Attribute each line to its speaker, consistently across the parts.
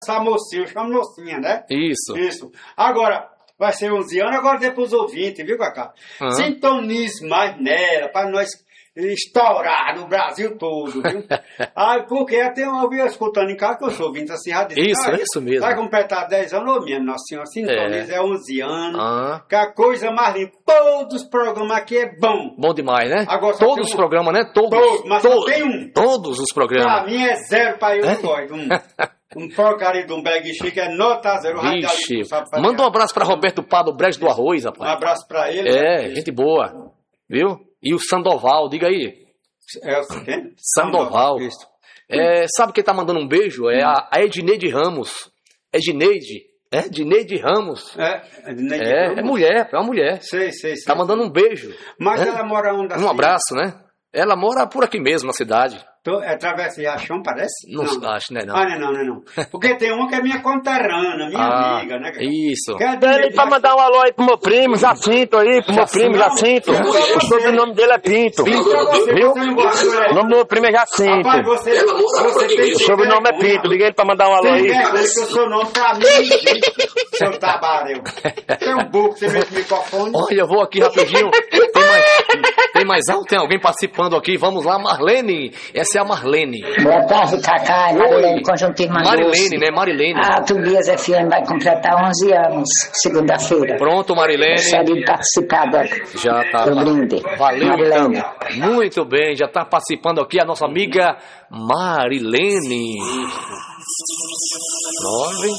Speaker 1: essa mocinha, eu chamo mocinha, né?
Speaker 2: Isso.
Speaker 1: Isso. Agora, vai ser 11 anos, agora dê pros ouvintes, viu, Cacá? Sintonize mais nela, para nós estourar no Brasil todo, viu? Porque até eu ouvi escutando em casa, que eu sou ouvinte assim, já disse,
Speaker 2: Isso mesmo.
Speaker 1: Vai completar 10 anos, ô minha Nossa Senhora, sintonize, é 11 anos, que a coisa mais linda, todos os programas aqui é bom.
Speaker 2: Bom demais, né?
Speaker 1: Agora,
Speaker 2: todos os programas, né? Todos,
Speaker 1: mas só tem um.
Speaker 2: Todos os programas.
Speaker 1: Pra mim é zero, pra eu um porcaria de um bag chique é nota zero.
Speaker 2: Vixe, manda um abraço pra Roberto Pá do Brejo do Arroz, rapaz.
Speaker 1: Um abraço pra ele.
Speaker 2: Gente boa, viu? E o Sandoval, diga aí.
Speaker 1: Quem?
Speaker 2: Sandoval. Sabe quem tá mandando um beijo? É a Edneide Ramos. Edneide Ramos. É mulher, é uma mulher.
Speaker 1: Sei.
Speaker 2: Tá mandando um beijo.
Speaker 1: Mas ela mora onde?
Speaker 2: Um abraço, né? Ela mora por aqui mesmo, na cidade.
Speaker 1: É Travessa Riachão, parece?
Speaker 2: Não acho, né? Não.
Speaker 1: Não. Porque tem uma que é minha conterrânea, minha amiga, né?
Speaker 2: Isso.
Speaker 3: Ele pra mandar um alô aí pro meu primo, Jacinto aí, pro meu primo, Jacinto. O sobrenome dele é Pinto. Viu? O nome do meu primo é Jacinto.
Speaker 1: Rapaz, você tem
Speaker 3: o sobrenome é Pinto, liga ele pra mandar um alô aí.
Speaker 1: Que o seu nome pra mim, seu tabareu. Tem um burro, você mete o microfone.
Speaker 2: Olha, eu vou aqui rapidinho. Tem mais algo? Tem alguém participando aqui? Vamos lá, Marlene. Essa é a Marlene.
Speaker 4: Boa tarde, Cacá. Marilene, Conjuntivo Manduce.
Speaker 2: Marilene, né? Marilene.
Speaker 4: A Tubias FM vai completar 11 anos, segunda-feira.
Speaker 2: Pronto, Marilene.
Speaker 4: Gostaria de participar
Speaker 2: já tá.
Speaker 4: do brinde.
Speaker 2: Valeu,
Speaker 4: Marilene.
Speaker 2: Então. Muito bem, já está participando aqui a nossa amiga Marilene. 9.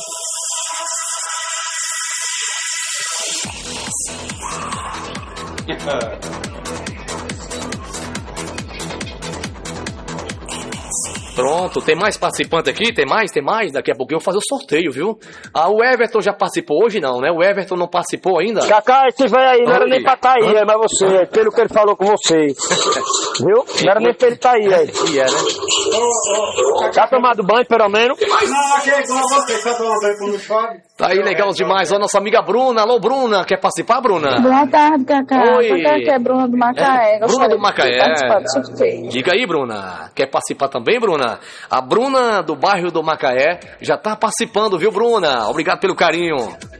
Speaker 2: Pronto, tem mais participante aqui? Tem mais? Daqui a pouquinho eu vou fazer o sorteio, viu? O Everton já participou hoje, não, né? O Everton não participou ainda?
Speaker 3: Cacá, esse velho aí não era nem pra tá aí, mas você, pelo que ele falou com você. Viu? Não era nem pra ele tá aí.
Speaker 1: né?
Speaker 3: Já tomado banho, pelo menos?
Speaker 1: Não, aqui é igual você, só tomando banho quando chove.
Speaker 2: Tá aí, legal demais. Ó, nossa amiga Bruna. Alô, Bruna. Quer participar, Bruna?
Speaker 5: Boa tarde, Cacá.
Speaker 2: Oi.
Speaker 5: Aqui é Bruna do Macaé.
Speaker 2: Bruna do Macaé.
Speaker 5: Do
Speaker 2: Diga aí, Bruna. Quer participar também, Bruna? A Bruna do bairro do Macaé já tá participando, viu, Bruna? Obrigado pelo carinho.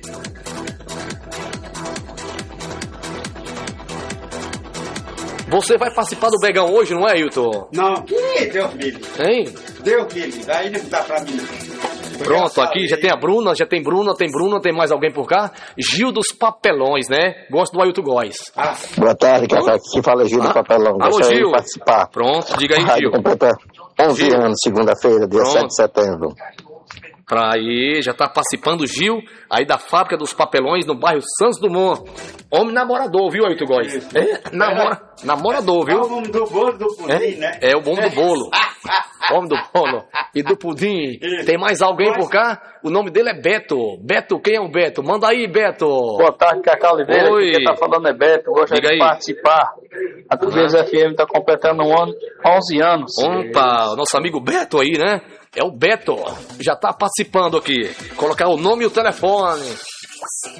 Speaker 2: Você vai participar do Begão hoje, não é, Hilton?
Speaker 1: Não, que Deus me livre.
Speaker 2: Hein?
Speaker 1: Deus me livre. Aí não dá pra mim.
Speaker 2: Pronto, aqui já tem a Bruna, tem mais alguém por cá? Gil dos Papelões, né? Gosto do Ailton Góes.
Speaker 6: Boa tarde, Cacá. Aqui fala Gil do Papelão.
Speaker 2: Alô, Gil.
Speaker 6: Participar.
Speaker 2: Pronto, diga aí, Gil.
Speaker 6: Completa 11 anos, segunda-feira, dia 7 de setembro.
Speaker 2: Pra aí, já tá participando o Gil, aí da Fábrica dos Papelões, no bairro Santos Dumont. Homem namorador, viu, Ailton Góes? Namorador, viu?
Speaker 1: É o homem do bolo do pudim, né?
Speaker 2: É o homem do bolo. Homem do bolo e do pudim. Tem mais alguém por cá? O nome dele é Beto. Beto, quem é o Beto? Manda aí, Beto.
Speaker 3: Boa tarde, Cacá Oliveira.
Speaker 2: Oi.
Speaker 3: Quem tá falando é Beto. Gostaria de participar. A Tubias FM tá completando 11 anos.
Speaker 2: Opa, o nosso amigo Beto aí, né? É o Beto. Já tá participando aqui. Colocar o nome e o telefone.